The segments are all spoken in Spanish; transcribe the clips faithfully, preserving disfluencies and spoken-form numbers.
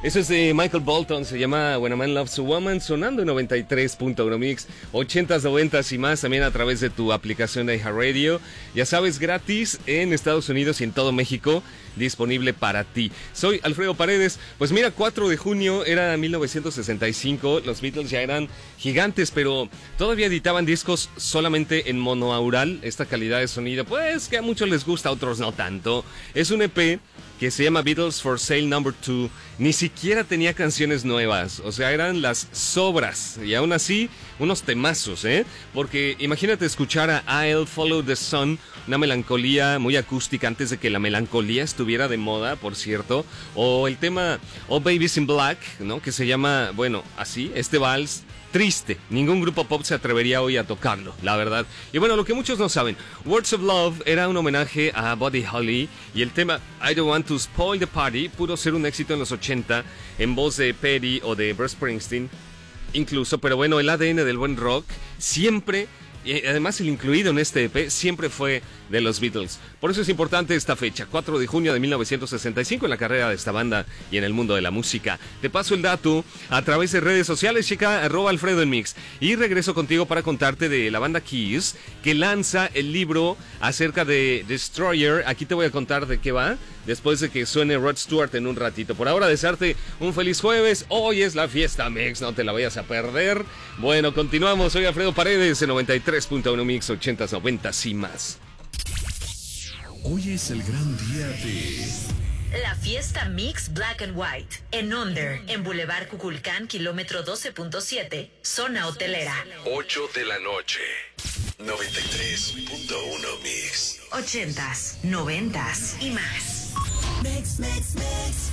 Eso es de Michael Bolton, se llama When a Man Loves a Woman, sonando en noventa y tres punto uno Mix, ochentas, noventas y más, también a través de tu aplicación de iHeartRadio. Ya sabes, gratis en Estados Unidos y en todo México, disponible para ti. Soy Alfredo Paredes. Pues mira, cuatro de junio era mil novecientos sesenta y cinco, los Beatles ya eran gigantes, pero todavía editaban discos solamente en monoaural. Esta calidad de sonido, pues que a muchos les gusta, a otros no tanto. Es un E P que se llama Beatles for Sale Number two. Ni siquiera tenía canciones nuevas, o sea, eran las sobras, y aún así, unos temazos, ¿eh? Porque imagínate escuchar a I'll Follow the Sun, una melancolía muy acústica antes de que la melancolía estuviera de moda, por cierto, o el tema Oh Baby's in Black, ¿no? Que se llama, bueno, así, este vals triste. Ningún grupo pop se atrevería hoy a tocarlo, la verdad. Y bueno, lo que muchos no saben, Words of Love era un homenaje a Buddy Holly, y el tema I Don't Want to Spoil the Party pudo ser un éxito en los ochenta en voz de Petty o de Bruce Springsteen incluso, pero bueno, el A D N del buen rock siempre, y además el incluido en este E P, siempre fue de los Beatles. Por eso es importante esta fecha, cuatro de junio de mil novecientos sesenta y cinco, en la carrera de esta banda y en el mundo de la música. Te paso el dato a través de redes sociales, checa arroba Alfredo en Mix. Y regreso contigo para contarte de la banda Kiss, que lanza el libro acerca de Destroyer. Aquí te voy a contar de qué va, después de que suene Rod Stewart en un ratito. Por ahora, desearte un feliz jueves. Hoy es la fiesta Mix, no te la vayas a perder. Bueno, continuamos. Soy Alfredo Paredes en noventa y tres punto uno Mix, ochentas, noventas y más. Hoy es el gran día de... La fiesta Mix Black and White en Onder, en Boulevard Cuculcán, kilómetro doce punto siete, zona hotelera. ocho de la noche. noventa y tres punto uno Mix. Ochentas, noventas y más. Mix, mix, mix.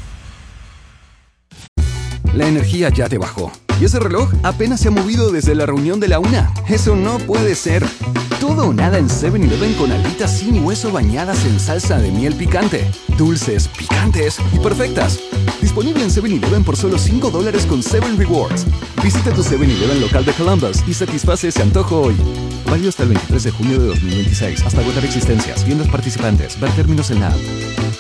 La energía ya te bajó. ¿Y ese reloj apenas se ha movido desde la reunión de la una? Eso no puede ser. Todo o nada en seven eleven con alitas sin hueso bañadas en salsa de miel picante. Dulces, picantes y perfectas. Disponible en seven eleven por solo cinco dólares con seven Rewards. Visita tu seven eleven local de Columbus y satisface ese antojo hoy. Válido hasta el veintitrés de junio de dos mil veintiséis. Hasta agotar existencias. Tiendas participantes. Ver términos en la app.